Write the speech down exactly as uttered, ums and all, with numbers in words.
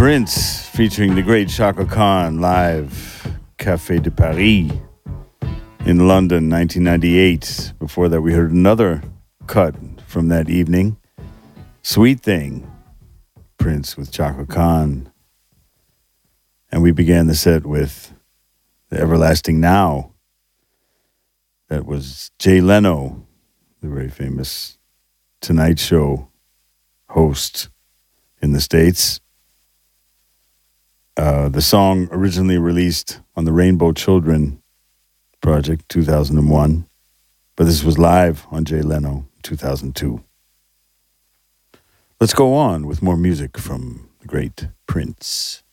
Prince featuring the great Chaka Khan live Café de Paris in London, nineteen ninety-eight. Before that, we heard another cut from that evening, Sweet Thing, Prince with Chaka Khan. And we began the set with The Everlasting Now. That was Jay Leno, the very famous Tonight Show host in the States. Uh, the song originally released on the Rainbow Children project, two thousand one, but this was live on Jay Leno, two thousand two. Let's go on with more music from the great Prince.